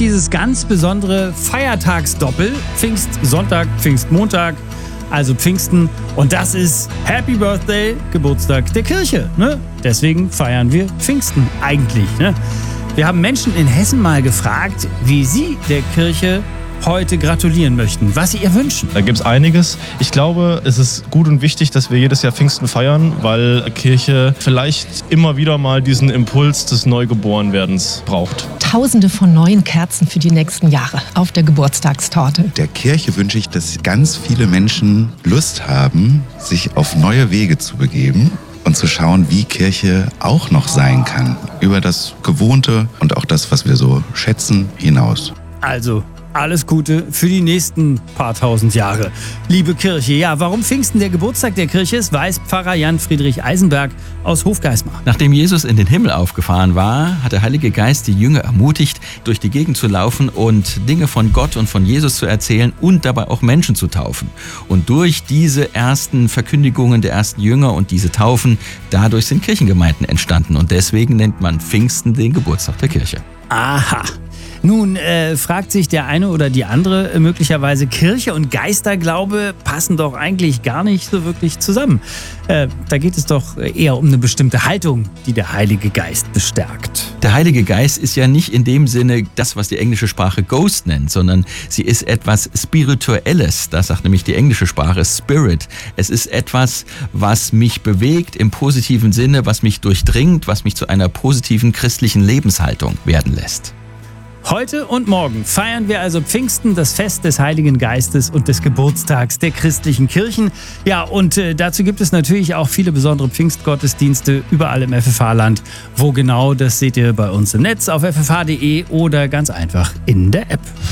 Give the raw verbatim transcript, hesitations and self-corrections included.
dieses ganz besondere Feiertagsdoppel. Pfingstsonntag, Pfingstmontag, also Pfingsten. Und das ist Happy Birthday, Geburtstag der Kirche. Ne? Deswegen feiern wir Pfingsten eigentlich. Ne? Wir haben Menschen in Hessen mal gefragt, wie sie der Kirche heute gratulieren möchten, was sie ihr wünschen. Da gibt es einiges. Ich glaube, es ist gut und wichtig, dass wir jedes Jahr Pfingsten feiern, weil Kirche vielleicht immer wieder mal diesen Impuls des Neugeborenwerdens braucht. Tausende von neuen Kerzen für die nächsten Jahre auf der Geburtstagstorte. Der Kirche wünsche ich, dass ganz viele Menschen Lust haben, sich auf neue Wege zu begeben und zu schauen, wie Kirche auch noch sein kann. Über das Gewohnte und auch das, was wir so schätzen, hinaus. Also alles Gute für die nächsten paar tausend Jahre. Liebe Kirche, ja, warum Pfingsten der Geburtstag der Kirche ist, weiß Pfarrer Jan Friedrich Eisenberg aus Hofgeismar. Nachdem Jesus in den Himmel aufgefahren war, hat der Heilige Geist die Jünger ermutigt, durch die Gegend zu laufen und Dinge von Gott und von Jesus zu erzählen und dabei auch Menschen zu taufen. Und durch diese ersten Verkündigungen der ersten Jünger und diese Taufen, dadurch sind Kirchengemeinden entstanden. Und deswegen nennt man Pfingsten den Geburtstag der Kirche. Aha. Nun äh, fragt sich der eine oder die andere äh, möglicherweise, Kirche und Geisterglaube passen doch eigentlich gar nicht so wirklich zusammen. Äh, da geht es doch eher um eine bestimmte Haltung, die der Heilige Geist bestärkt. Der Heilige Geist ist ja nicht in dem Sinne das, was die englische Sprache Ghost nennt, sondern sie ist etwas Spirituelles. Das sagt nämlich die englische Sprache Spirit. Es ist etwas, was mich bewegt im positiven Sinne, was mich durchdringt, was mich zu einer positiven christlichen Lebenshaltung werden lässt. Heute und morgen feiern wir also Pfingsten, das Fest des Heiligen Geistes und des Geburtstags der christlichen Kirchen. Ja, und äh, dazu gibt es natürlich auch viele besondere Pfingstgottesdienste überall im F F H-Land. Wo genau, das seht ihr bei uns im Netz auf f f h punkt d e oder ganz einfach in der App.